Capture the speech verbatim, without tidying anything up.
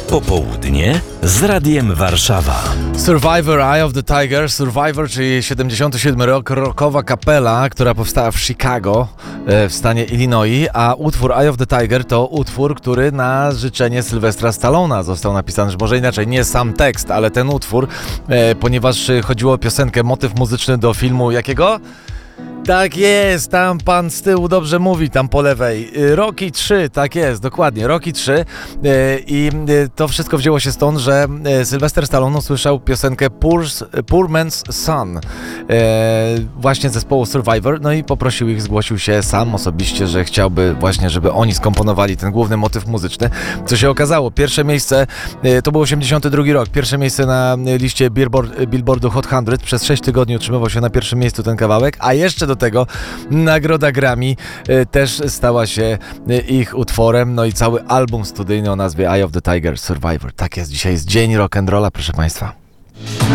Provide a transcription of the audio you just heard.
Popołudnie z Radiem Warszawa. Survivor, Eye of the Tiger. Survivor, czyli siedemdziesiąty siódmy rok, rockowa kapela, która powstała w Chicago w stanie Illinois, a utwór Eye of the Tiger to utwór, który na życzenie Sylwestra Stallona został napisany, że może inaczej, nie sam tekst, ale ten utwór, ponieważ chodziło o piosenkę, motyw muzyczny do filmu jakiego? Tak jest, tam pan z tyłu dobrze mówi, tam po lewej. Rocky trzy, tak jest, dokładnie, Rocky trzy. I to wszystko wzięło się stąd, że Sylwester Stallone usłyszał piosenkę Poor, Poor Man's Son, właśnie zespołu Survivor, no i poprosił ich, zgłosił się sam osobiście, że chciałby właśnie, żeby oni skomponowali ten główny motyw muzyczny. Co się okazało, pierwsze miejsce, to był osiemdziesiąty drugi rok, pierwsze miejsce na liście Billboard, Billboardu Hot sto, przez sześć tygodni utrzymywał się na pierwszym miejscu ten kawałek, a jeszcze do tego nagroda Grammy y, też stała się y, ich utworem, no i cały album studyjny o nazwie Eye of the Tiger, Survivor. Tak jest, dzisiaj jest dzień rock'n'rolla, proszę Państwa.